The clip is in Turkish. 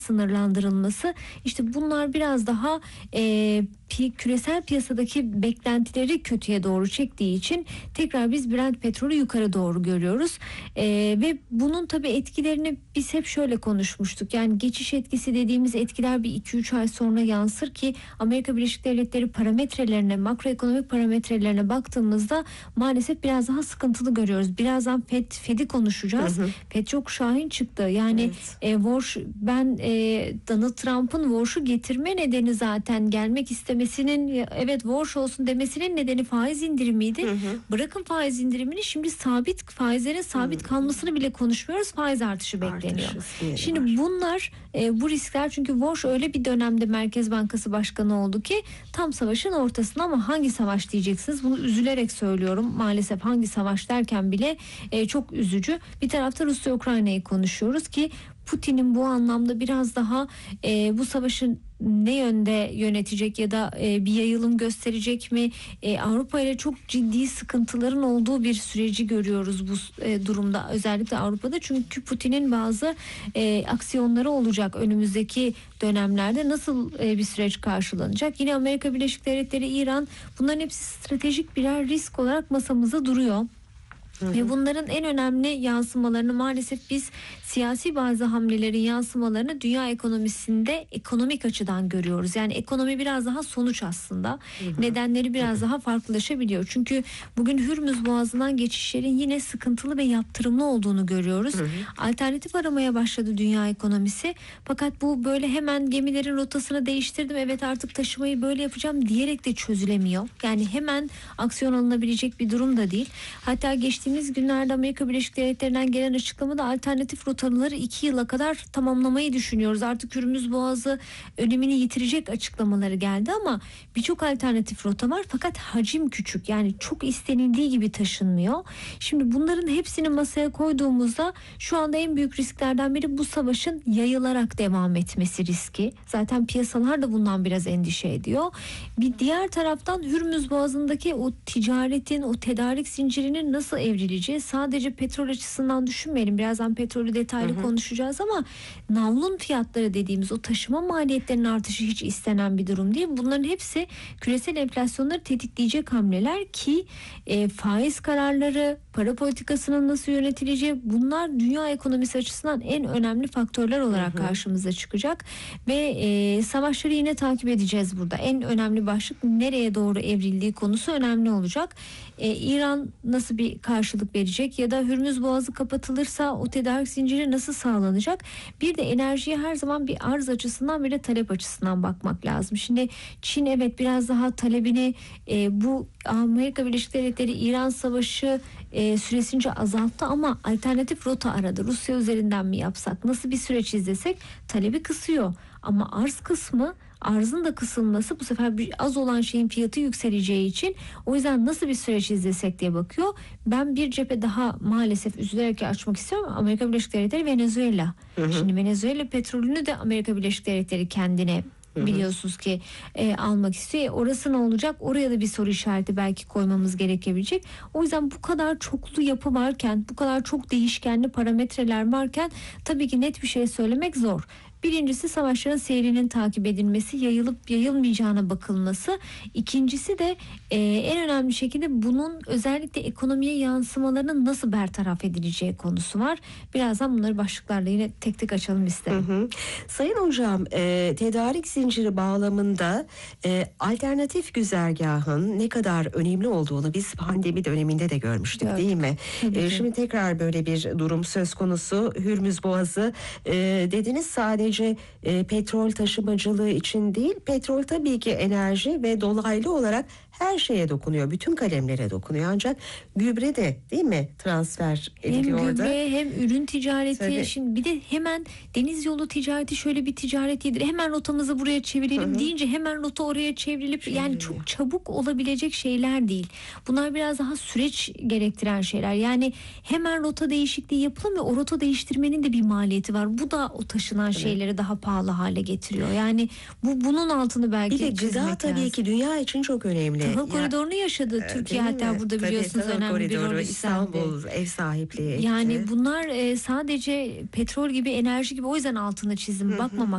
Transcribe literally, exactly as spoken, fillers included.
sınırlandırılması, işte bunlar biraz daha e, pi, küresel piyasadaki beklentileri kötüye doğru çektiği için tekrar biz Brent petrolü yukarı doğru görüyoruz. E, ve bunun tabii etkilerini biz hep şöyle konuşmuştuk. Yani geçiş etkisi dediğimiz etkiler bir iki üç ay sonra yansır ki Amerika Birleşik Devletleri parametrelerine, makroekonomik parametrelerine baktığımızda maalesef biraz daha sıkıntılı görüyoruz. Birazdan Fed, Fed'i konuşacağız. Hı hı. Fed çok şahin çıktı. Yani evet. e, Warsh, ben e, Donald Trump'ın Warsh'u getirme nedeni zaten gelmek istemesinin, evet Warsh olsun demesinin nedeni faiz indirimiydi. Hı hı. Bırakın faiz indirimini, şimdi sabit faizlerin sabit hı. kalmasını bile konuşmuyoruz. Faiz artışı bekleniyor. Artışı şimdi var. Bunlar e, bu riskler, çünkü Warsh öyle bir dönemde Merkez Bankası Başkanı oldu ki tam savaşın ortasında, ama hangi savaş diyeceksiniz? Bunu üzülerek söylüyorum. Maalesef hangi savaş derken bile e, çok üzücü. Bir tarafta Rusya-Ukrayna'yı konuşuyoruz ki Putin'in bu anlamda biraz daha e, bu savaşın ne yönde yönetecek ya da e, bir yayılım gösterecek mi? E, Avrupa ile çok ciddi sıkıntıların olduğu bir süreci görüyoruz bu e, durumda, özellikle Avrupa'da. Çünkü Putin'in bazı e, aksiyonları olacak önümüzdeki dönemlerde. Nasıl e, bir süreç karşılanacak? Yine Amerika Birleşik Devletleri, İran, bunların hepsi stratejik birer risk olarak masamızda duruyor. Hı hı. Ve bunların en önemli yansımalarını maalesef biz siyasi bazı hamlelerin yansımalarını dünya ekonomisinde ekonomik açıdan görüyoruz. Yani ekonomi biraz daha sonuç aslında. Hı hı. Nedenleri biraz hı hı. daha farklılaşabiliyor. Çünkü bugün Hürmüz Boğazı'ndan geçişlerin yine sıkıntılı ve yaptırımlı olduğunu görüyoruz. Hı hı. Alternatif aramaya başladı dünya ekonomisi. Fakat bu böyle hemen gemilerin rotasını değiştirdim, evet artık taşımayı böyle yapacağım diyerek de çözülemiyor. Yani hemen aksiyon alınabilecek bir durum da değil. Hatta geçtiğimiz Geçtiğimiz günlerde Amerika Birleşik Devletleri'nden gelen açıklamada alternatif rotaları iki yıla kadar tamamlamayı düşünüyoruz. Artık Hürmüz Boğazı önemini yitirecek açıklamaları geldi, ama birçok alternatif rota var fakat hacim küçük, yani çok istenildiği gibi taşınmıyor. Şimdi bunların hepsini masaya koyduğumuzda şu anda en büyük risklerden biri bu savaşın yayılarak devam etmesi riski. Zaten piyasalar da bundan biraz endişe ediyor. Bir diğer taraftan Hürmüz Boğazı'ndaki o ticaretin, o tedarik zincirinin nasıl evrileceği, sadece petrol açısından düşünmeyelim. Birazdan petrolü detaylı hı hı. konuşacağız, ama navlun fiyatları dediğimiz o taşıma maliyetlerinin artışı hiç istenen bir durum değil. Bunların hepsi küresel enflasyonları tetikleyecek hamleler ki e, faiz kararları, para politikasının nasıl yönetileceği, bunlar dünya ekonomisi açısından en önemli faktörler olarak hı hı. karşımıza çıkacak ve e, savaşları yine takip edeceğiz burada. En önemli başlık nereye doğru evrildiği konusu önemli olacak. E, İran nasıl bir karşılık verecek ya da Hürmüz Boğazı kapatılırsa o tedarik zinciri nasıl sağlanacak? Bir de enerjiye her zaman bir arz açısından bir de talep açısından bakmak lazım. Şimdi Çin evet biraz daha talebini e, bu Amerika Birleşik Devletleri İran savaşı e, süresince azalttı, ama alternatif rota aradı. Rusya üzerinden mi yapsak? Nasıl bir süreç izlesek? Talebi kısıyor, ama arz kısmı, arzın da kısılması bu sefer bir az olan şeyin fiyatı yükseleceği için, o yüzden nasıl bir süreç izlesek diye bakıyor. Ben bir cephe daha maalesef üzülerek açmak istiyorum. Amerika Birleşik Devletleri, Venezuela. Hı hı. Şimdi Venezuela petrolünü de Amerika Birleşik Devletleri kendine biliyorsunuz ki e, almak istiyor. E, orası ne olacak? Oraya da bir soru işareti belki koymamız gerekebilecek. O yüzden bu kadar çoklu yapı varken, bu kadar çok değişkenli parametreler varken tabii ki net bir şey söylemek zor. Birincisi savaşların seyrinin takip edilmesi, yayılıp yayılmayacağına bakılması. İkincisi de e, en önemli şekilde bunun özellikle ekonomiye yansımalarının nasıl bertaraf edileceği konusu var. Birazdan bunları başlıklarla yine tek tek açalım isterim. Hı hı. Sayın Hocam, e, tedarik zinciri bağlamında e, alternatif güzergahın ne kadar önemli olduğunu biz pandemi döneminde de görmüştük, evet, değil mi? E, şimdi tekrar böyle bir durum söz konusu. Hürmüz Boğazı e, dediniz, sadece E, petrol taşımacılığı için değil, petrol tabii ki enerji ve dolaylı olarak her şeye dokunuyor, bütün kalemlere dokunuyor. Ancak gübre de değil mi transfer ediliyor hem orada. Hem gübre hem ürün ticareti. Tabii. Şimdi bir de hemen deniz yolu ticareti şöyle bir ticaret yedir. Hemen rotamızı buraya çevirelim hı hı. deyince hemen rota oraya çevrilip Çevriliyor. Yani çok çabuk olabilecek şeyler değil. Bunlar biraz daha süreç gerektiren şeyler. Yani hemen rota değişikliği yapılamıyor. O rota değiştirmenin de bir maliyeti var. Bu da o taşınan tabii. şeyleri daha pahalı hale getiriyor. Yani bu bunun altını belki bir de gıda tabii lazım. Ki dünya için çok önemli. Tahıl koridorunu yaşadı Türkiye, hatta burada biliyorsunuz tabii, önemli bir rol üstlendi. İstanbul ev sahipliği etti. Yani bunlar e, sadece petrol gibi, enerji gibi, o yüzden altını çizdim. Hı hı. Bakmamak